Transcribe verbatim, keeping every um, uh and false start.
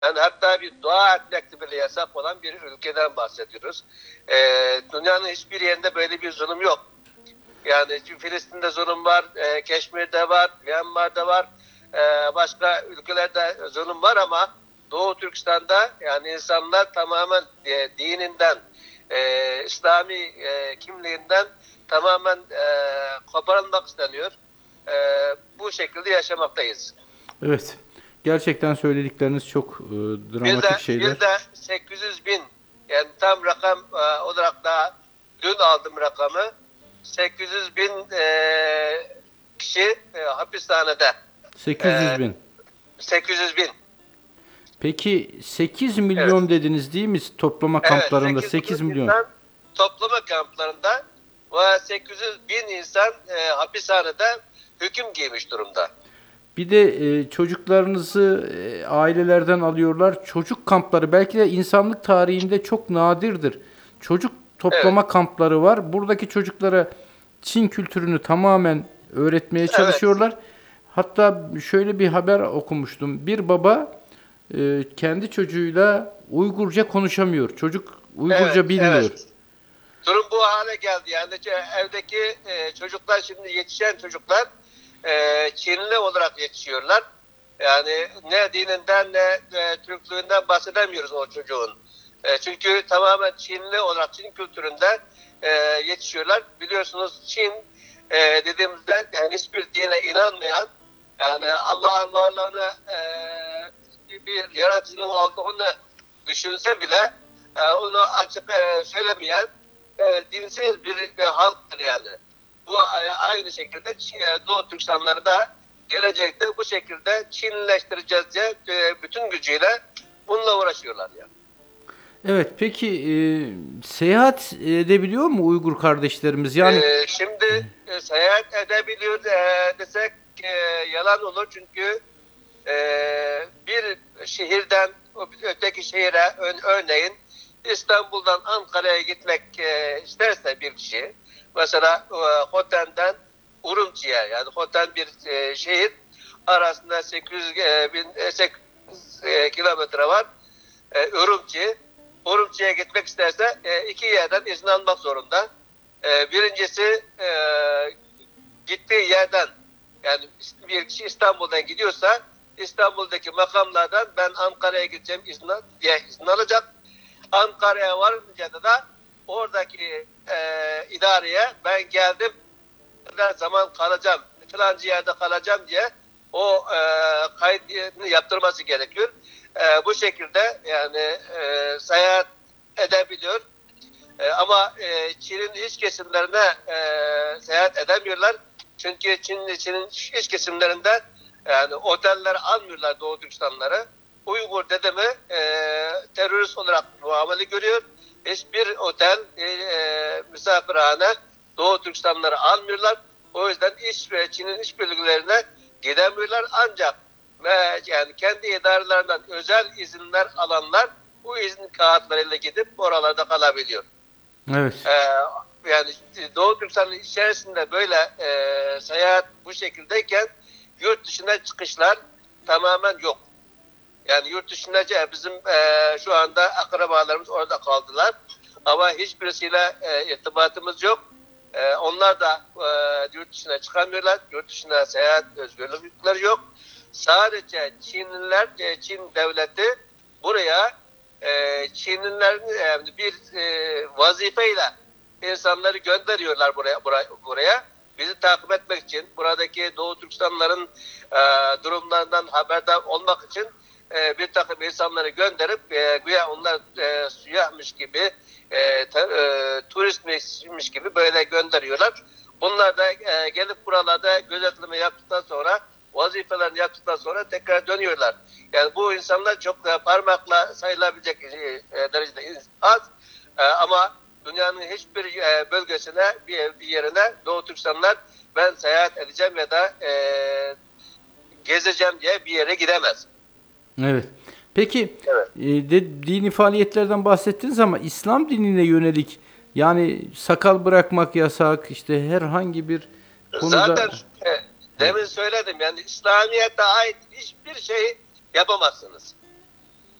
Yani hatta bir dua etmek bile yasak olan bir ülkeden bahsediyoruz. Ee, dünyanın hiçbir yerinde böyle bir zulüm yok. Yani Filistin'de zulüm var, e, Keşmir'de var, Myanmar'da var, e, başka ülkelerde zulüm var ama Doğu Türkistan'da yani insanlar tamamen e, dininden, e, İslami e, kimliğinden tamamen e, koparılmak isteniyor. E, bu şekilde yaşamaktayız. Evet. Gerçekten söyledikleriniz çok e, Bir de dramatik şeyler. bir de sekiz yüz bin yani tam rakam e, olarak da dün aldım rakamı. sekiz yüz bin e, kişi e, hapishanede. sekiz yüz E, bin. sekiz yüz bin. Peki sekiz Evet. milyon dediniz değil mi toplama Evet. kamplarında sekiz sekiz milyon milyon. insan toplama kamplarında ve sekiz yüz bin insan e, hapishanede hüküm giymiş durumda. Bir de e, çocuklarınızı e, ailelerden alıyorlar. Çocuk kampları belki de insanlık tarihinde çok nadirdir. Çocuk Evet. toplama kampları var. Buradaki çocuklara Çin kültürünü tamamen öğretmeye Evet. çalışıyorlar. Hatta şöyle bir haber okumuştum. Bir baba e, kendi çocuğuyla Uygurca konuşamıyor. Çocuk Evet. Uygurca bilmiyor. Evet. Durum bu hale geldi. Yani evdeki e, çocuklar şimdi yetişen çocuklar e, Çinli olarak yetişiyorlar. Yani ne dininden ne e, Türklüğünden bahsedemiyoruz o çocuğun. E, çünkü tamamen Çinli olarak Çin kültüründe e, yetişiyorlar. Biliyorsunuz Çin e, dediğimizde yani hiçbir dine inanmayan yani Allah'ın varlığını e, bir yaratıcının olduğunu düşünse bile e, onu açık e, söylemeyen e, dinsiz bir, bir halktır yani. Bu e, aynı şekilde e, Doğu Türkistanları da gelecekte bu şekilde Çinleştireceğiz diye e, bütün gücüyle bununla uğraşıyorlar yani. Evet, peki e, seyahat edebiliyor mu Uygur kardeşlerimiz? Yani E, şimdi e, seyahat edebiliyor e, desek e, yalan olur çünkü e, bir şehirden öteki şehire örneğin İstanbul'dan Ankara'ya gitmek e, isterse bir kişi mesela e, Hoten'den Urumçi'ye yani Hoten bir e, şehir arasında sekiz yüz e, bin, e, sekiz yüz e, kilometre var. E, Urumçi. Urumçi'ye gitmek isterse e, iki yerden izin almak zorunda. E, birincisi e, gittiği yerden yani bir kişi İstanbul'dan gidiyorsa İstanbul'daki makamlardan ben Ankara'ya gideceğim izin, diye izin alacak. Ankara'ya varınca da oradaki e, idareye ben geldim kadar zaman kalacağım, filanca yerde kalacağım diye o e, kaydını yaptırması gerekiyor. E, bu şekilde yani e, seyahat edebiliyor. E, ama e, Çin'in iç kesimlerine e, seyahat edemiyorlar. Çünkü Çin'in Çin'in iç kesimlerinde yani oteller almıyorlar Doğu Türkistanları. Uygur dedi mi e, terörist olarak muamele görüyor. Hiçbir otel, e, e, misafirhane Doğu Türkistanları almıyorlar. O yüzden iç ve Çin'in iç bölgelerine gidemiyorlar. Ancak ve yani kendi idarelerinden özel izinler alanlar bu izin kağıtlarıyla gidip oralarda kalabiliyor. evet. Ee, yani Doğu Türkistan'ın içerisinde böyle e, seyahat bu şekildeyken yurt dışına çıkışlar tamamen yok. Yani yurt dışında bizim e, şu anda akrabalarımız orada kaldılar. Ama hiçbirisiyle e, irtibatımız yok. E, onlar da e, yurt dışına çıkamıyorlar. Yurt dışına seyahat özgürlükleri yok. Sadece Çinliler, e, Çin devleti buraya e, Çinlilerin yani bir e, vazifeyle insanları gönderiyorlar buraya, buraya, buraya. Bizi takip etmek için, buradaki Doğu Türkistanlıların e, durumlarından haberdar olmak için e, bir takım insanları gönderip e, güya onlar e, siyahmış gibi, e, te, e, turistmiş gibi böyle gönderiyorlar. Bunlar da e, gelip buralarda gözetleme yaptıktan sonra, vazifelerini yaptıktan sonra tekrar dönüyorlar. Yani bu insanlar çok e, parmakla sayılabilecek e, derecede az e, ama dünyanın hiçbir e, bölgesine, bir, bir yerine Doğu Türkistanlar ben seyahat edeceğim ya da e, gezeceğim diye bir yere gidemez. Evet. Peki Evet. e, de, dini faaliyetlerden bahsettiniz ama İslam dinine yönelik yani sakal bırakmak yasak, işte herhangi bir konuda Zaten e, demin söyledim yani İslamiyet'e ait hiçbir şey yapamazsınız.